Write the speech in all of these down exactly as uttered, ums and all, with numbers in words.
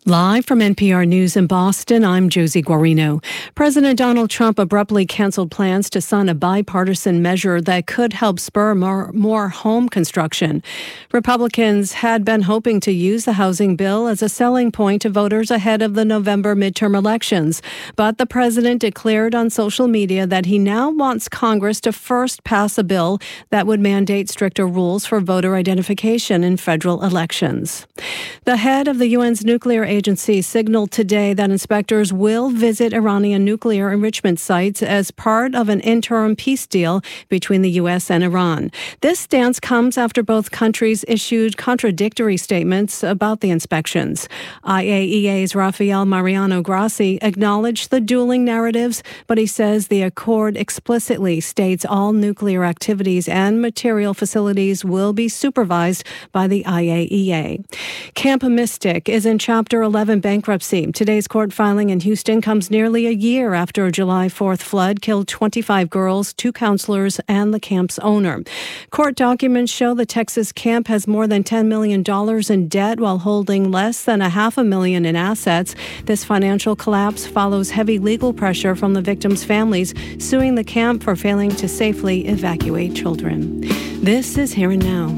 Live from N P R News in Boston, I'm Josie Guarino. President Donald Trump abruptly canceled plans to sign a bipartisan measure that could help spur more, more home construction. Republicans had been hoping to use the housing bill as a selling point to voters ahead of the November midterm elections. But the president declared on social media that he now wants Congress to first pass a bill that would mandate stricter rules for voter identification in federal elections. The head of the U N's nuclear agency signaled today that inspectors will visit Iranian nuclear enrichment sites as part of an interim peace deal between the U S and Iran. This stance comes after both countries issued contradictory statements about the inspections. I A E A's Rafael Mariano Grassi acknowledged the dueling narratives, but he says the accord explicitly states all nuclear activities and material facilities will be supervised by the I A E A. Camp Mystic is in Chapter eleven bankruptcy. Today's court filing in Houston comes nearly a year after a July fourth flood killed twenty-five girls, two counselors, and the camp's owner. Court documents show the Texas camp has more than ten million dollars in debt while holding less than a half a million in assets. This financial collapse follows heavy legal pressure from the victims' families, suing the camp for failing to safely evacuate children. This is Here and Now.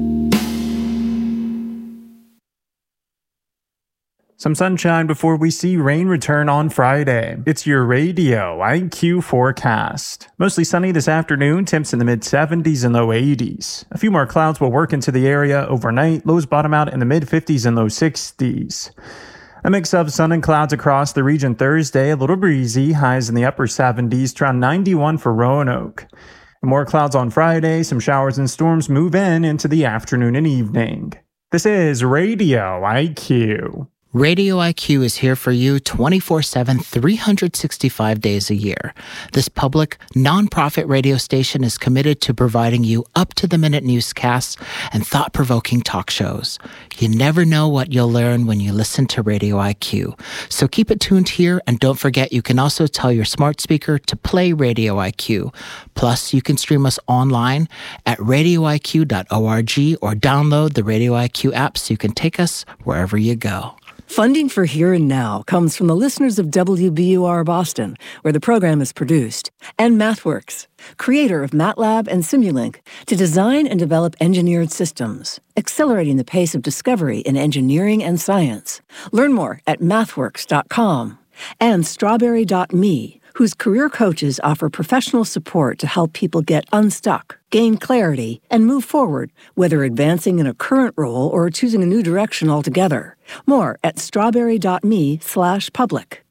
Some sunshine before we see rain return on Friday. It's your Radio I Q forecast. Mostly sunny this afternoon, temps in the mid seventies and low eighties. A few more clouds will work into the area overnight. Lows bottom out in the mid fifties and low sixties. A mix of sun and clouds across the region Thursday, a little breezy, highs in the upper seventies to around ninety-one for Roanoke. More clouds on Friday, some showers and storms move in into the afternoon and evening. This is Radio I Q. Radio I Q is here for you twenty-four seven, three hundred sixty-five days a year. This public, nonprofit radio station is committed to providing you up-to-the-minute newscasts and thought-provoking talk shows. You never know what you'll learn when you listen to Radio I Q. So keep it tuned here, and don't forget you can also tell your smart speaker to play Radio I Q. Plus, you can stream us online at radio I Q dot org or download the Radio I Q app so you can take us wherever you go. Funding for Here and Now comes from the listeners of W B U R Boston, where the program is produced, and MathWorks, creator of MATLAB and Simulink, to design and develop engineered systems, accelerating the pace of discovery in engineering and science. Learn more at mathworks dot com. And strawberry dot me, whose career coaches offer professional support to help people get unstuck, gain clarity, and move forward, whether advancing in a current role or choosing a new direction altogether. More at strawberry dot me slash public.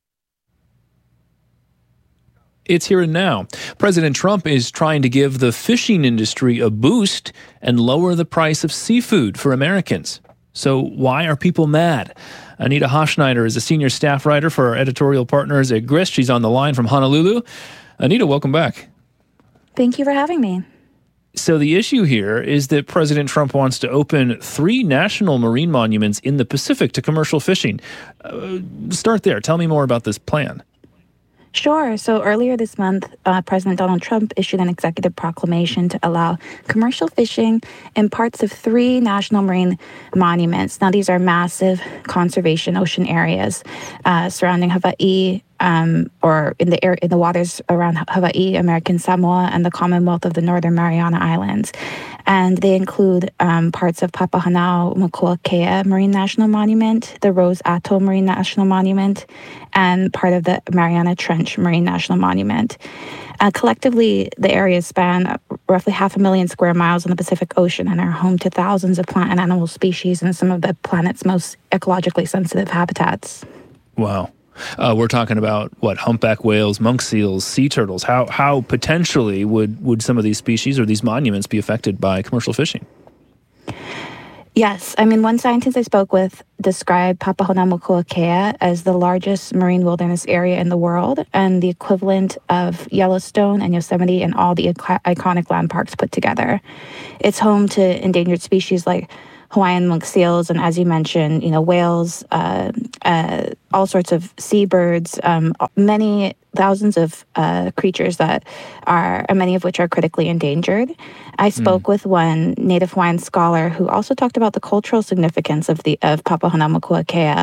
It's Here and Now. President Trump is trying to give the fishing industry a boost and lower the price of seafood for Americans. So why are people mad? Anita Hofschneider is a senior staff writer for our editorial partners at Grist. She's on the line from Honolulu. Anita, welcome back. Thank you for having me. So the issue here is that President Trump wants to open three national marine monuments in the Pacific to commercial fishing. Uh, start there. Tell me more about this plan. Sure. So earlier this month, uh, President Donald Trump issued an executive proclamation to allow commercial fishing in parts of three national marine monuments. Now, these are massive conservation ocean areas uh, surrounding Hawaii, um, or in the air, in the waters around Hawaii, American Samoa, and the Commonwealth of the Northern Mariana Islands. And they include um, parts of Papahanaumokuakea Marine National Monument, the Rose Atoll Marine National Monument, and part of the Mariana Trench Marine National Monument. Uh, collectively, the areas span roughly half a million square miles in the Pacific Ocean and are home to thousands of plant and animal species in some of the planet's most ecologically sensitive habitats. Wow. Uh, we're talking about, what, humpback whales, monk seals, sea turtles. How how potentially would, would some of these species or these monuments be affected by commercial fishing? Yes. I mean, one scientist I spoke with described Papahanaumokuakea as the largest marine wilderness area in the world and the equivalent of Yellowstone and Yosemite and all the iconic land parks put together. It's home to endangered species like Hawaiian monk seals, and as you mentioned, you know, whales, uh, uh, all sorts of seabirds, um, many thousands of uh, creatures that are, many of which are critically endangered. I spoke mm. with one Native Hawaiian scholar who also talked about the cultural significance of the of Papahanaumokuakea.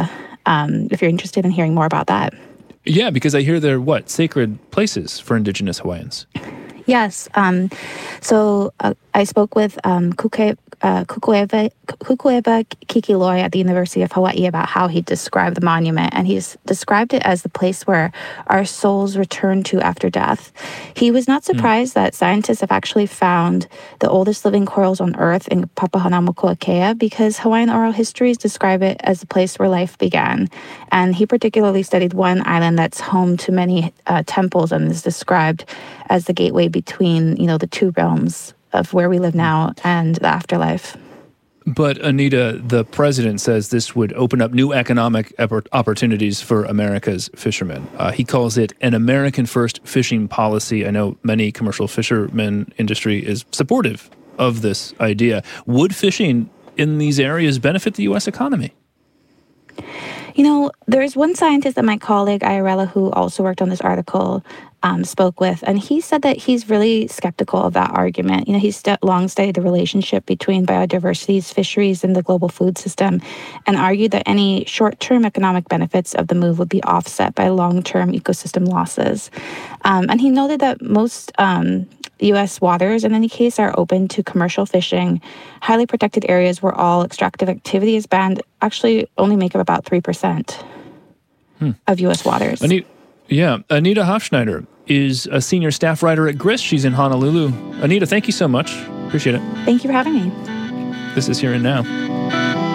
um, if you're interested in hearing more about that. Yeah, because I hear they're, what, sacred places for Indigenous Hawaiians. Yes. Um, so uh, I spoke with um, Kuke, uh, Kukueva, Kukueva Kikiloi at the University of Hawaii about how he described the monument, and he's described it as the place where our souls return to after death. He was not surprised mm. that scientists have actually found the oldest living corals on Earth in Papahanaumokuakea, because Hawaiian oral histories describe it as the place where life began. And he particularly studied one island that's home to many uh, temples and is described as the gateway between, you know, the two realms of where we live now and the afterlife. But Anita, the president says this would open up new economic opportunities for America's fishermen. Uh, he calls it an American-first fishing policy. I know many commercial fishermen industry is supportive of this idea. Would fishing in these areas benefit the U S economy? You know, there's one scientist that my colleague, Ayarella, who also worked on this article, um, spoke with, and he said that he's really skeptical of that argument. You know, he's st- long studied the relationship between biodiversity, fisheries, and the global food system, and argued that any short-term economic benefits of the move would be offset by long-term ecosystem losses. Um, and he noted that most um, U S waters, in any case, are open to commercial fishing. Highly protected areas where all extractive activity is banned actually only make up about three percent hmm. of U S waters. Anita, yeah, Anita Hofschneider is a senior staff writer at Grist. She's in Honolulu. Anita, thank you so much. Appreciate it. Thank you for having me. This is Here and Now.